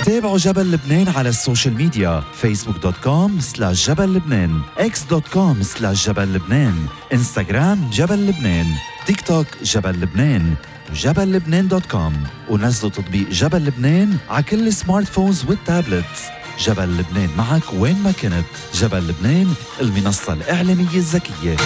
تابعوا جبل لبنان على السوشيال ميديا facebook.com/جبل لبنان x.com/جبل لبنان انستغرام جبل لبنان تيك توك جبل لبنان وجبل لبنان.com ونزلوا تطبيق جبل لبنان على كل السمارت فونز والتابلتس. جبل لبنان معك وين ما كنت. جبل لبنان، المنصة الإعلامية الذكية.